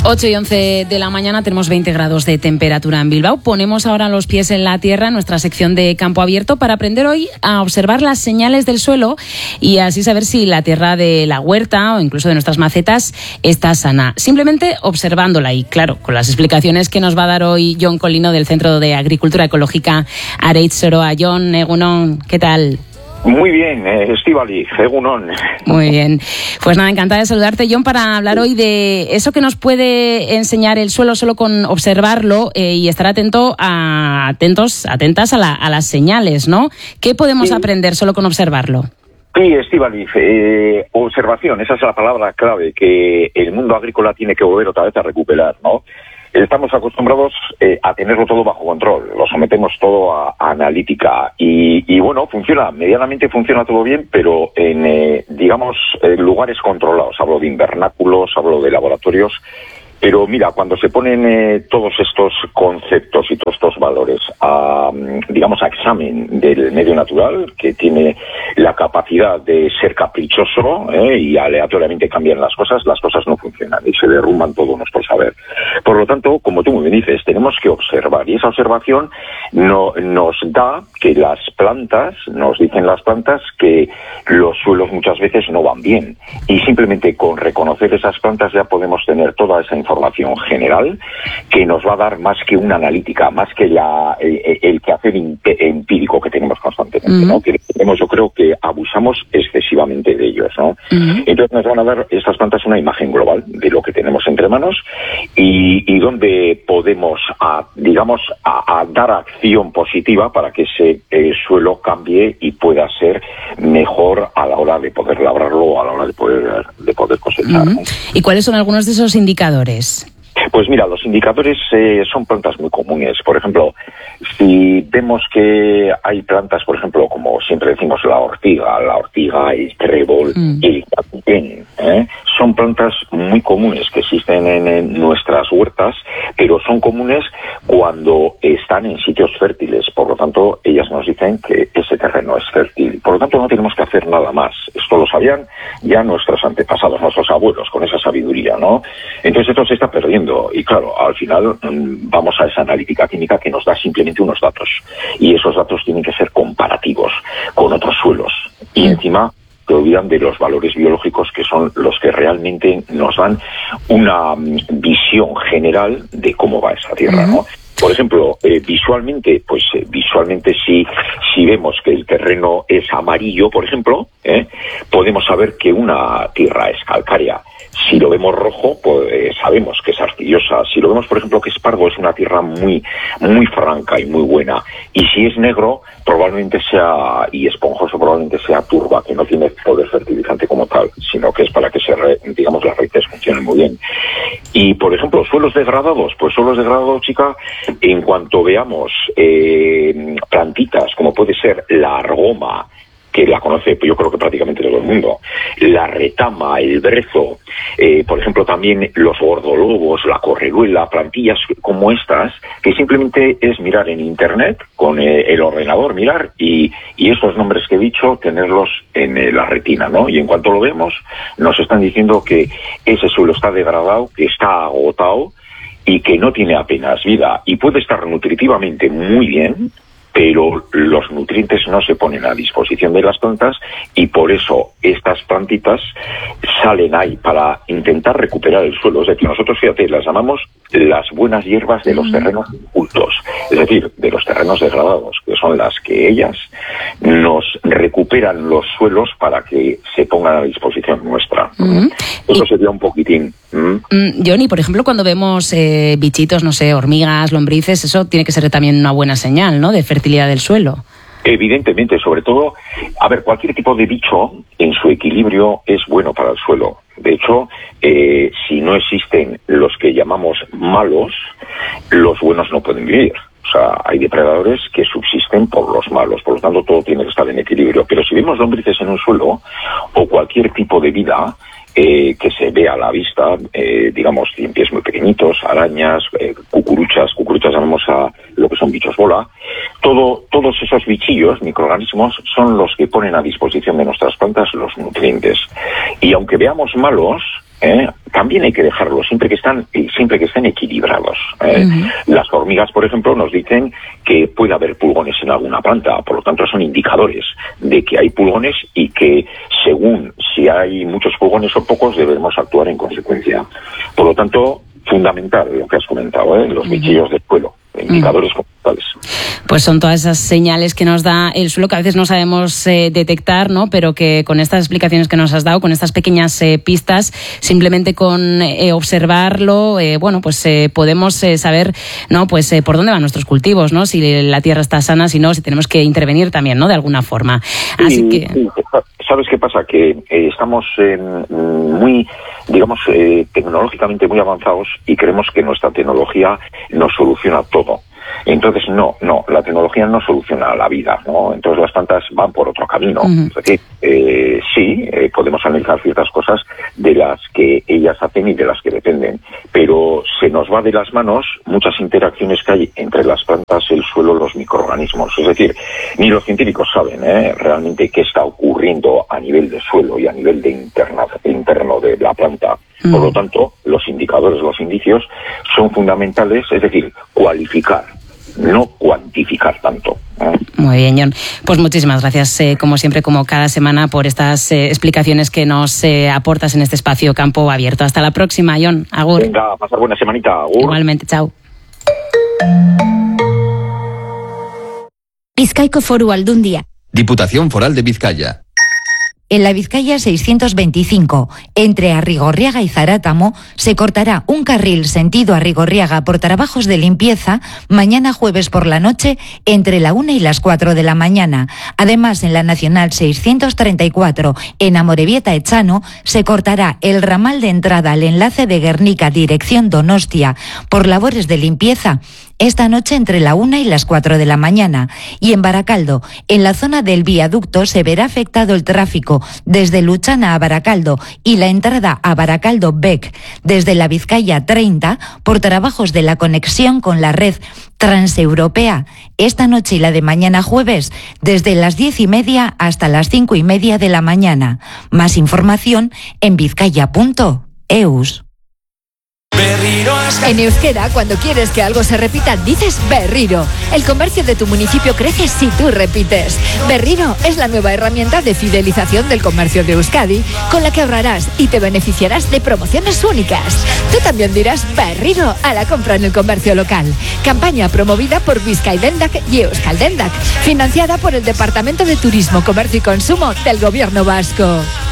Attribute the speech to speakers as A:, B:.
A: 8:11 de la mañana, tenemos 20 grados de temperatura en Bilbao. Ponemos ahora los pies en la tierra, en nuestra sección de campo abierto, para aprender hoy a observar las señales del suelo y así saber si la tierra de la huerta o incluso de nuestras macetas está sana. Simplemente observándola y, claro, con las explicaciones que nos va a dar hoy Jon Colino del Centro de Agricultura Ecológica Areitz Soroa. Jon, egunon, ¿qué tal?
B: Muy bien, Estíbali, egunon.
A: Muy bien. Pues nada, encantada de saludarte, Jon, para hablar hoy de eso que nos puede enseñar el suelo solo con observarlo y estar atentas a las señales, ¿no? ¿Qué podemos aprender solo con observarlo?
B: Sí, Estíbali, observación, esa es la palabra clave que el mundo agrícola tiene que volver otra vez a recuperar, ¿no? Estamos acostumbrados a tenerlo todo bajo control, lo sometemos todo a analítica y bueno, medianamente funciona todo bien, pero en, lugares controlados. Hablo de invernáculos, hablo de laboratorios. Pero mira, cuando se ponen todos estos conceptos y todos estos valores a examen del medio natural, que tiene la capacidad de ser caprichoso y aleatoriamente cambian las cosas no funcionan y se derrumban todo nuestro saber. Por lo tanto, como tú muy bien dices, tenemos que observar, y esa observación nos da que nos dicen las plantas que los suelos muchas veces no van bien, y simplemente con reconocer esas plantas ya podemos tener toda esa información general que nos va a dar más que una analítica, más que el quehacer empírico que tenemos constantemente, ¿no? Que yo creo que abusamos excesivamente de ellos, ¿no? Entonces nos van a dar estas plantas una imagen global de lo que tenemos entre manos y donde podemos, dar acción positiva para que ese suelo cambie y pueda ser mejor a la hora de poder labrarlo o a la hora de poder cosechar, ¿no?
A: ¿Y cuáles son algunos de esos indicadores?
B: Pues mira, los indicadores son plantas muy comunes. Por ejemplo, si vemos que hay plantas, por ejemplo, como siempre decimos, la ortiga, el trébol, el capitén, son plantas muy comunes que existen en nuestras huertas, pero son comunes cuando están en sitios fértiles. Por lo tanto, ellas nos dicen que ese terreno es fértil. Por lo tanto, no tenemos que hacer nada más. Esto lo sabían ya nuestros antepasados, nuestros abuelos, con esa sabiduría, ¿no? Entonces esto se está perdiendo y claro, al final vamos a esa analítica química que nos da simplemente unos datos, y esos datos tienen que ser comparativos con otros suelos y encima se olvidan de los valores biológicos, que son los que realmente nos dan una visión general de cómo va esa tierra, ¿no? Por ejemplo, visualmente si vemos que el terreno es amarillo, por ejemplo, podemos saber que una tierra es calcárea. Si lo vemos rojo, pues sabemos que es arcillosa. Si lo vemos, por ejemplo, que es pardo, es una tierra muy, muy franca y muy buena. Y si es negro, y esponjoso, probablemente sea turba, que no tiene poder fertilizante como tal, sino que es para que las raíces funcionen muy bien. Y, por ejemplo, suelos degradados, chica, en cuanto veamos plantitas, como puede ser la argoma, que la conoce, yo creo que prácticamente todo el mundo, la retama, el brezo, por ejemplo también los gordolobos, la correruela, plantillas como estas, que simplemente es mirar en internet, con el ordenador, mirar, y esos nombres que he dicho, tenerlos en la retina, ¿no? Y en cuanto lo vemos, nos están diciendo que ese suelo está degradado, que está agotado, y que no tiene apenas vida, y puede estar nutritivamente muy bien, pero los nutrientes no se ponen a disposición de las plantas, y por eso estas plantitas salen ahí para intentar recuperar el suelo. Es decir, nosotros, fíjate, las llamamos las buenas hierbas de los terrenos incultos, es decir, de los terrenos degradados, que son las que ellas nos recuperan los suelos para que se pongan a disposición nuestra. Eso sería un poquitín.
A: Johnny, por ejemplo, cuando vemos bichitos, no sé, hormigas, lombrices, eso tiene que ser también una buena señal, ¿no?, de fertilidad del suelo.
B: Evidentemente, sobre todo, cualquier tipo de bicho en su equilibrio es bueno para el suelo. De hecho, si no existen los que llamamos malos, los buenos no pueden vivir. O sea, hay depredadores que subsisten por los malos, por lo tanto todo tiene que estar en equilibrio. Pero si vemos lombrices en un suelo, o cualquier tipo de vida que se ve a la vista, pies muy pequeñitos, arañas, cucuruchas llamamos a lo que son bichos bola, todos esos bichillos, microorganismos, son los que ponen a disposición de nuestras plantas los nutrientes. Y aunque veamos malos, también hay que dejarlo siempre que estén equilibrados. Las hormigas, por ejemplo, nos dicen que puede haber pulgones en alguna planta, por lo tanto son indicadores de que hay pulgones y que según si hay muchos pulgones o pocos debemos actuar en consecuencia. Por lo tanto, fundamental lo que has comentado, los bichillos del suelo, indicadores fundamentales.
A: Pues son todas esas señales que nos da el suelo que a veces no sabemos detectar, ¿no? Pero que con estas explicaciones que nos has dado, con estas pequeñas pistas, simplemente con observarlo, podemos saber, ¿no? Pues por dónde van nuestros cultivos, ¿no? Si la tierra está sana, si no, si tenemos que intervenir también, ¿no? De alguna forma. Así que...
B: ¿Sabes qué pasa? Que estamos muy, tecnológicamente muy avanzados y creemos que nuestra tecnología nos soluciona todo. Entonces, no, la tecnología no soluciona la vida, ¿no? Entonces las plantas van por otro camino. Es decir, podemos analizar ciertas cosas de las que ellas hacen y de las que dependen, pero se nos va de las manos muchas interacciones que hay entre las plantas, el suelo, los microorganismos. Es decir, ni los científicos saben realmente qué está ocurriendo a nivel de suelo y a nivel de interno de la planta. Por lo tanto, los indicadores, los indicios son fundamentales, es decir, cualificar, no cuantificar tanto.
A: Muy bien, Jon. Pues muchísimas gracias, como siempre, como cada semana, por estas explicaciones que nos aportas en este espacio Campo Abierto. Hasta la próxima, Jon. Agur.
B: Venga, pasar buena semanita. Agur.
A: Igualmente, chao.
C: Bizkaiko Foru Aldundia.
D: Diputación Foral de Vizcaya.
C: En la Vizcaya 625, entre Arrigorriaga y Zarátamo, se cortará un carril sentido Arrigorriaga por trabajos de limpieza mañana jueves por la noche entre la 1 y las 4 de la mañana. Además, en la Nacional 634, en Amorebieta-Echano, se cortará el ramal de entrada al enlace de Guernica, dirección Donostia, por labores de limpieza esta noche entre la 1 y las 4 de la mañana. Y en Baracaldo, en la zona del viaducto, se verá afectado el tráfico desde Luchana a Baracaldo y la entrada a Baracaldo-Bec desde la Vizcaya 30 por trabajos de la conexión con la red transeuropea. Esta noche y la de mañana jueves, desde las 10:30 hasta las 5:30 de la mañana. Más información en vizcaya.eus.
E: En euskera, cuando quieres que algo se repita, dices Berriro. El comercio de tu municipio crece si tú repites. Berriro es la nueva herramienta de fidelización del comercio de Euskadi, con la que ahorrarás y te beneficiarás de promociones únicas. Tú también dirás Berriro a la compra en el comercio local. Campaña promovida por Bizkaidendak y Euskaldendak, financiada por el Departamento de Turismo, Comercio y Consumo del Gobierno Vasco.